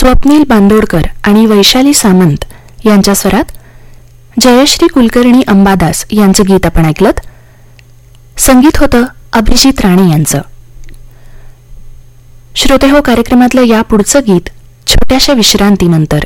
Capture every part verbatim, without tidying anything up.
स्वप्नील बांदोडकर आणि वैशाली सामंत यांच्या स्वरात जयश्री कुलकर्णी अंबादास यांचं गीत आपण ऐकलत. संगीत होतं अभिजित राणे यांचं. श्रोतेहो, कार्यक्रमातलं या पुढचं गीत छोट्याशा विश्रांतीनंतर.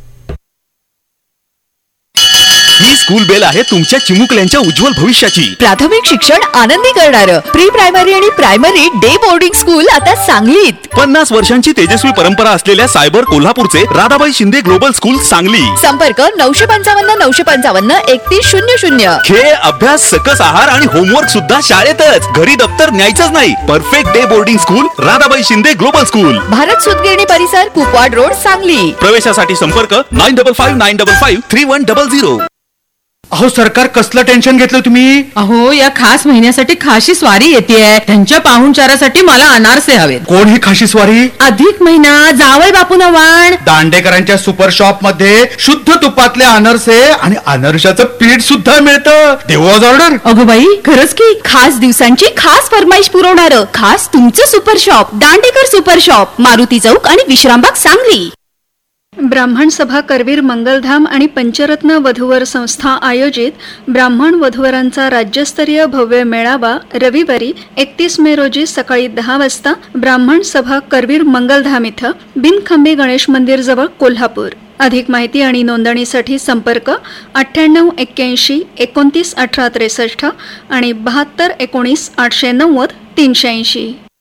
ही स्कूल बेल आहे तुमच्या चिमुकल्यांच्या उज्ज्वल भविष्याची. प्राथमिक शिक्षण आनंदी करणारं प्री प्रायमरी आणि प्रायमरी डे बोर्डिंग स्कूल आता सांगलीत. पन्नास वर्षांची तेजस्वी परंपरा असलेल्या सायबर कोल्हापूरचे राधाबाई शिंदे ग्लोबल स्कूल सांगली. संपर्क नऊशे पंचावन्न नऊशे पंचावन्न एकतीस शून्य शून्य. खेळ, अभ्यास, सकस आहार आणि होमवर्क सुद्धा शाळेतच. घरी दप्तर न्यायचंच नाही. Perfect day boarding school Radhabai Shinde global school, Bharat सूतगिरणी परिसर, कुपवाड रोड, सांगली. प्रवेशासाठी संपर्क nine double five nine double five three one double zero. अहो सरकार, कसलं टेन्शन घेतलं तुम्ही? अहो, या खास महिन्यासाठी खाशी स्वारी येतेय. त्यांच्या पाहुणचारासाठी मला अनारसे हवेत. कोण ही खाशी स्वारी? अधिक महिना, जावई बापू नवाण. दांडेकरांच्या सुपर शॉप मध्ये शुद्ध तुपातले अनारसे आणि अनारशाचं पीठ सुद्धा मिळतं. देऊ आज ऑर्डर. अगो बाई, खरंच की? खास दिवसांची खास फरमाईश पुरवणारं खास तुमचं super shop Dandekar super shop, Maruti चौक आणि विश्रामबाग, सांगली. ब्राह्मण सभा करवीर मंगलधाम आणि पंचरत्न वधूवर संस्था आयोजित ब्राह्मण वधूवरांचा राज्यस्तरीय भव्य मेळावा रविवारी एकतीस मे रोजी सकाळी दहा वाजता ब्राह्मण सभा करवीर मंगलधाम इथं बिनखंबी गणेश मंदिर जवळ, कोल्हापूर. अधिक माहिती आणि नोंदणीसाठी संपर्क अठ्ठ्याण्णव एक्क्याऐंशी एकोणतीस अठरा त्रेसष्ट आणि बहात्तर एकोणीस आठशे नव्वद तीनशे ऐंशी.